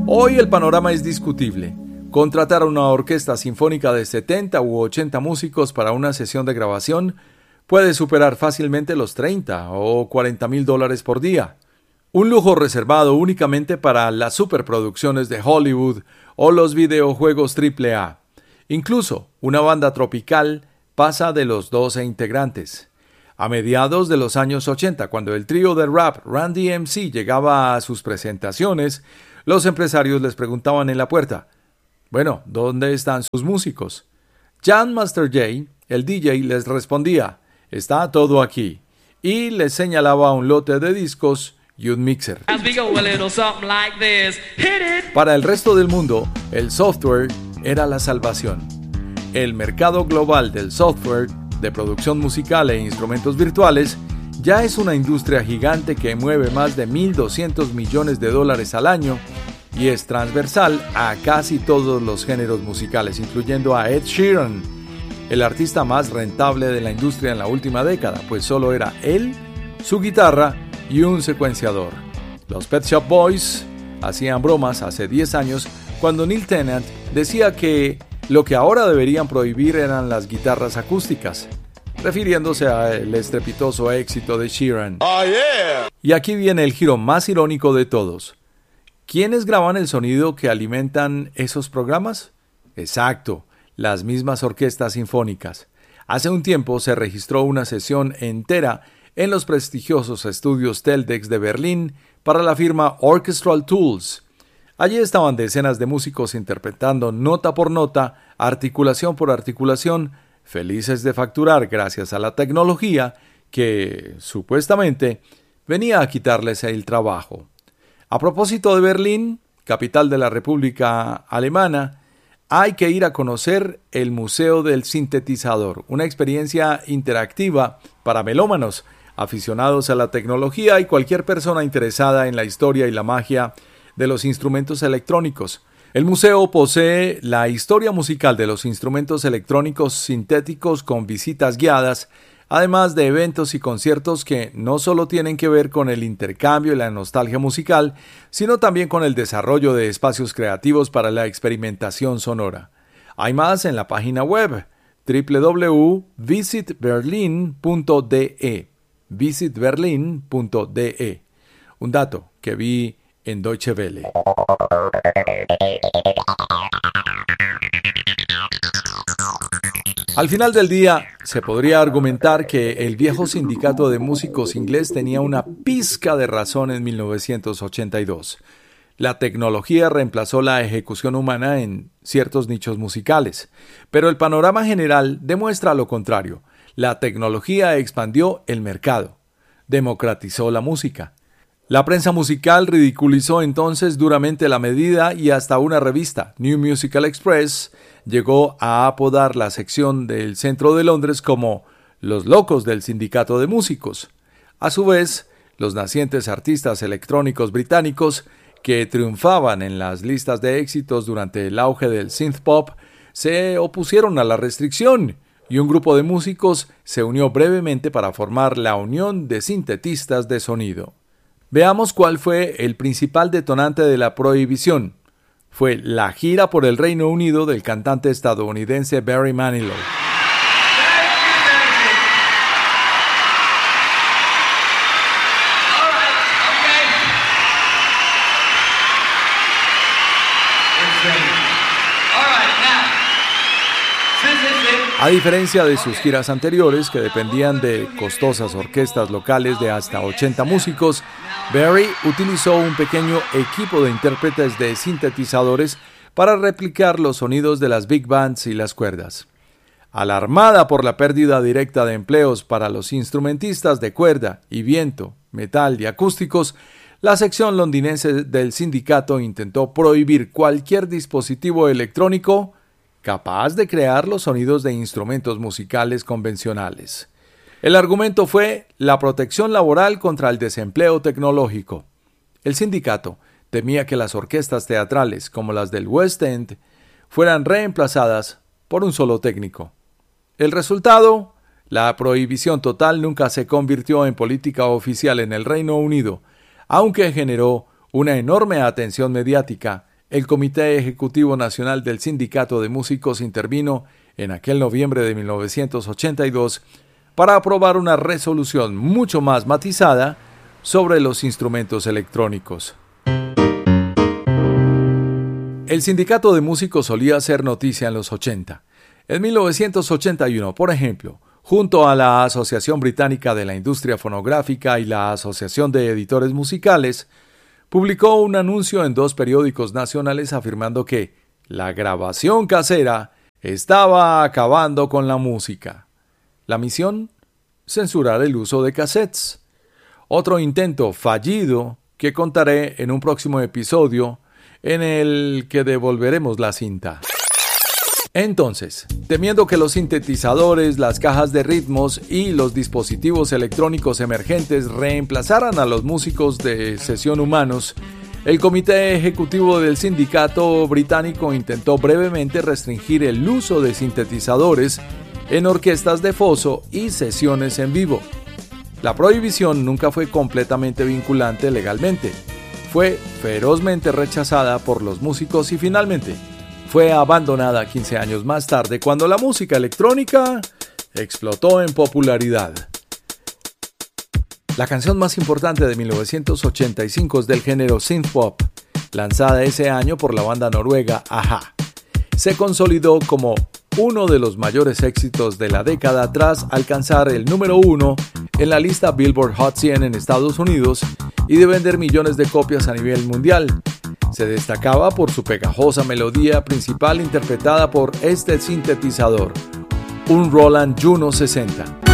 Hoy el panorama es discutible. Contratar a una orquesta sinfónica de 70 u 80 músicos para una sesión de grabación puede superar fácilmente los 30 o 40 mil dólares por día. Un lujo reservado únicamente para las superproducciones de Hollywood o los videojuegos AAA. Incluso una banda tropical pasa de los 12 integrantes. A mediados de los años 80, cuando el trío de rap Run DMC llegaba a sus presentaciones, los empresarios les preguntaban en la puerta: bueno, ¿dónde están sus músicos? Jam Master Jay, el DJ, les respondía: está todo aquí, y les señalaba un lote de discos y un mixer. Para el resto del mundo, el software era la salvación. El mercado global del software de producción musical e instrumentos virtuales ya es una industria gigante que mueve más de 1.200 millones de dólares al año y es transversal a casi todos los géneros musicales, incluyendo a Ed Sheeran, el artista más rentable de la industria en la última década, pues solo era él, su guitarra y un secuenciador. Los Pet Shop Boys hacían bromas hace 10 años cuando Neil Tennant decía que lo que ahora deberían prohibir eran las guitarras acústicas, refiriéndose al estrepitoso éxito de Sheeran. Oh, yeah. Y aquí viene el giro más irónico de todos. ¿Quiénes graban el sonido que alimentan esos programas? Exacto, las mismas orquestas sinfónicas. Hace un tiempo se registró una sesión entera en los prestigiosos estudios Teldex de Berlín para la firma Orchestral Tools. Allí estaban decenas de músicos interpretando nota por nota, articulación por articulación, felices de facturar gracias a la tecnología que, supuestamente, venía a quitarles el trabajo. A propósito de Berlín, capital de la República Alemana, hay que ir a conocer el Museo del Sintetizador, una experiencia interactiva para melómanos, aficionados a la tecnología y cualquier persona interesada en la historia y la magia de los instrumentos electrónicos. El museo posee la historia musical de los instrumentos electrónicos sintéticos con visitas guiadas, además de eventos y conciertos que no solo tienen que ver con el intercambio y la nostalgia musical, sino también con el desarrollo de espacios creativos para la experimentación sonora. Hay más en la página web www.visitberlin.de. visitberlin.de. Un dato que vi en Deutsche Welle. Al final del día, se podría argumentar que el viejo sindicato de músicos inglés tenía una pizca de razón en 1982. La tecnología reemplazó la ejecución humana en ciertos nichos musicales, pero el panorama general demuestra lo contrario. La tecnología expandió el mercado, democratizó la música. La prensa musical ridiculizó entonces duramente la medida y hasta una revista, New Musical Express, llegó a apodar la sección del centro de Londres como los locos del sindicato de músicos. A su vez, los nacientes artistas electrónicos británicos que triunfaban en las listas de éxitos durante el auge del synth pop se opusieron a la restricción y un grupo de músicos se unió brevemente para formar la Unión de Sintetistas de Sonido. Veamos cuál fue el principal detonante de la prohibición. Fue la gira por el Reino Unido del cantante estadounidense Barry Manilow. A diferencia de sus giras anteriores, que dependían de costosas orquestas locales de hasta 80 músicos, Barry utilizó un pequeño equipo de intérpretes de sintetizadores para replicar los sonidos de las big bands y las cuerdas. Alarmada por la pérdida directa de empleos para los instrumentistas de cuerda y viento, metal y acústicos, la sección londinense del sindicato intentó prohibir cualquier dispositivo electrónico capaz de crear los sonidos de instrumentos musicales convencionales. El argumento fue la protección laboral contra el desempleo tecnológico. El sindicato temía que las orquestas teatrales, como las del West End, fueran reemplazadas por un solo técnico. El resultado, la prohibición total nunca se convirtió en política oficial en el Reino Unido, aunque generó una enorme atención mediática el Comité Ejecutivo Nacional del Sindicato de Músicos intervino en aquel noviembre de 1982 para aprobar una resolución mucho más matizada sobre los instrumentos electrónicos. El sindicato de músicos solía hacer noticia en los 80. En 1981, por ejemplo, junto a la Asociación Británica de la Industria Fonográfica y la Asociación de Editores Musicales, publicó un anuncio en 2 periódicos nacionales afirmando que la grabación casera estaba acabando con la música. La misión: censurar el uso de cassettes. Otro intento fallido que contaré en un próximo episodio en el que devolveremos la cinta. Entonces, temiendo que los sintetizadores, las cajas de ritmos y los dispositivos electrónicos emergentes reemplazaran a los músicos de sesión humanos, el Comité Ejecutivo del Sindicato Británico intentó brevemente restringir el uso de sintetizadores en orquestas de foso y sesiones en vivo. La prohibición nunca fue completamente vinculante legalmente. Fue ferozmente rechazada por los músicos y finalmente fue abandonada 15 años más tarde cuando la música electrónica explotó en popularidad. La canción más importante de 1985 es del género synthpop, lanzada ese año por la banda noruega a-ha. Se consolidó como uno de los mayores éxitos de la década tras alcanzar el número 1 en la lista Billboard Hot 100 en Estados Unidos y de vender millones de copias a nivel mundial. Se destacaba por su pegajosa melodía principal interpretada por este sintetizador, un Roland Juno 60.